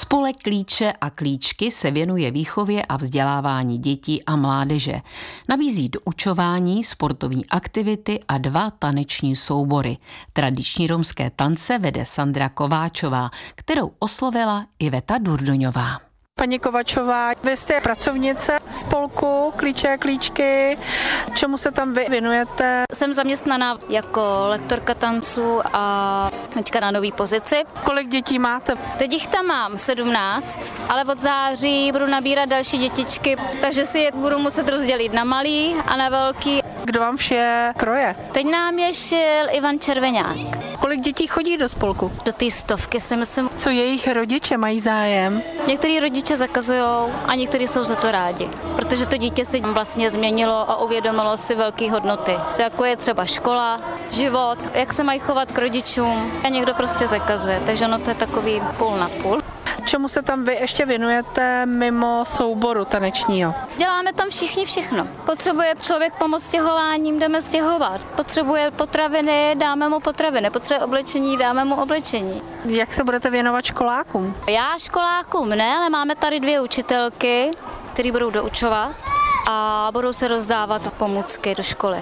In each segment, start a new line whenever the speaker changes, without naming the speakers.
Spolek Klíče a klíčky se věnuje výchově a vzdělávání dětí a mládeže. Nabízí doučování, sportovní aktivity a 2 taneční soubory. Tradiční romské tance vede Sandra Kováčová, kterou oslovila Iveta Durdoňová.
Paní Kovačová, vy jste pracovnice spolku Klíče a klíčky. Čemu se tam vy věnujete?
Jsem zaměstnaná jako lektorka tancu a teďka na nový pozici.
Kolik dětí máte?
Teď jich tam mám 17, ale od září budu nabírat další dětičky, takže si je budu muset rozdělit na malý a na velký.
Kdo vám vše kroje?
Teď nám je šil Ivan Červeňák.
Kolik dětí chodí do spolku?
Do té 100 si myslím.
Co jejich rodiče mají zájem?
Některý rodiče zakazujou a někteří jsou za to rádi, protože to dítě si vlastně změnilo a uvědomilo si velké hodnoty. Jako je třeba škola, život, jak se mají chovat k rodičům a někdo prostě zakazuje, takže to je takový půl na půl.
Čemu se tam vy ještě věnujete mimo souboru tanečního?
Děláme tam všichni všechno. Potřebuje člověk pomoc stěhováním, jdeme stěhovat. Potřebuje potraviny, dáme mu potraviny. Potřebuje oblečení, dáme mu oblečení.
Jak se budete věnovat školákům?
Já školákům ne, ale máme tady 2 učitelky, které budou doučovat a budou se rozdávat pomůcky do školy.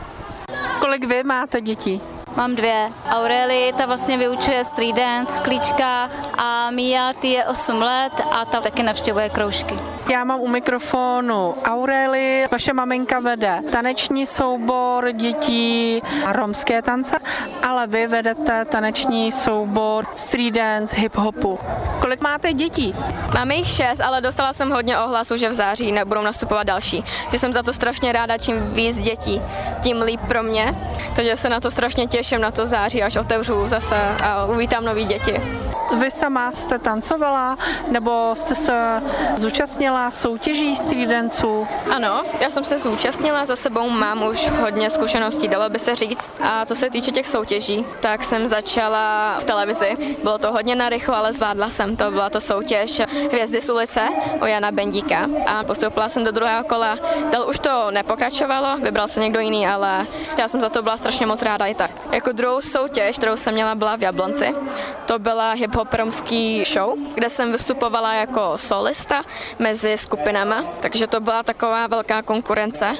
Kolik vy máte dětí?
Mám 2. Aurelie, ta vlastně vyučuje street dance v Klíčkách a Mia, ty je 8 let a ta taky navštěvuje kroužky.
Já mám u mikrofonu Aurelie. Vaše maminka vede taneční soubor dětí a romské tance, ale vy vedete taneční soubor street dance, hip-hopu. Kolik máte dětí?
Máme jich 6, ale dostala jsem hodně ohlasů, že v září nebudou nastupovat další. Že jsem za to strašně ráda, čím víc dětí, tím líp pro mě. Takže se na to strašně těším, na to září, až otevřu zase a uvítám nový děti.
Vy sama jste tancovala, nebo jste se zúčastnila soutěží street danců?
Ano, já jsem se zúčastnila, za sebou mám už hodně zkušeností, dalo by se říct. A co se týče těch soutěží, tak jsem začala v televizi. Bylo to hodně narychlo, ale zvládla jsem to. Byla to soutěž Hvězdy z ulice o Jana Bendíka a postoupila jsem do 2. kola. Dál už to nepokračovalo, vybral se někdo jiný, ale já jsem za to byla strašně moc ráda i tak. Jako druhou soutěž, kterou jsem měla, byla v Jablonci. To byla hip-hop romský show, kde jsem vystupovala jako solista mezi skupinama, takže to byla taková velká konkurence,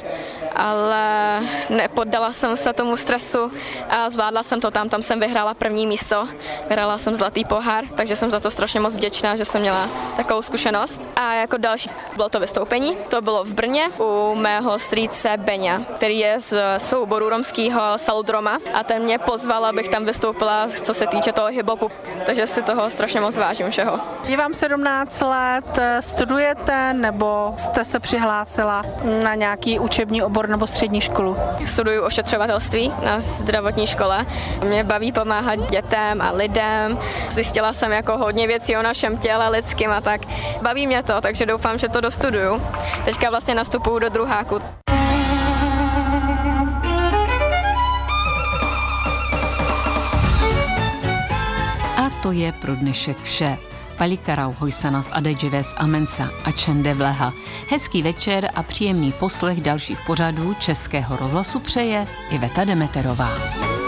ale nepoddala jsem se tomu stresu a zvládla jsem to tam jsem vyhrála 1. místo, vyhrála jsem zlatý pohár, takže jsem za to strašně moc vděčná, že jsem měla takovou zkušenost. A jako další bylo to vystoupení, to bylo v Brně u mého strýce Beňa, který je z souboru romského Saludroma a ten mě pozval, abych tam vystoupila, co se týče toho hip-hopu, takže si toho strašně moc vážím všeho.
Je vám 17 let, studujete nebo jste se přihlásila na nějaký učební obor nebo střední školu?
Studuju ošetřovatelství na zdravotní škole. Mě baví pomáhat dětem a lidem. Zjistila jsem jako hodně věcí o našem těle lidským a tak. Baví mě to, takže doufám, že to dostuduju. Teďka vlastně nastupuju do druháku.
A to je pro dnešek vše. Palikarau hojsanas adedžives amensa a čendevleha. Hezký večer a příjemný poslech dalších pořadů Českého rozhlasu přeje Iveta Demeterová.